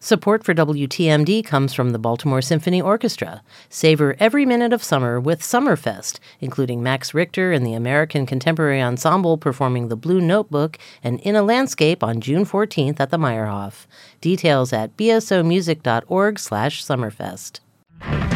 Support for WTMD comes from the Baltimore Symphony Orchestra. Savor every minute of summer with Summerfest, including Max Richter and the American Contemporary Ensemble performing The Blue Notebook and In a Landscape on June 14th at the Meyerhoff. Details at bsomusic.org/summerfest.